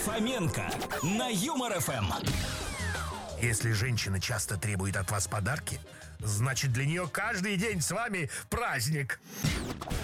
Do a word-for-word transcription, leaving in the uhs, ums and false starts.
Фоменко на Юмор ФМ. Если женщина часто требует от вас подарки, значит для нее каждый день с вами праздник.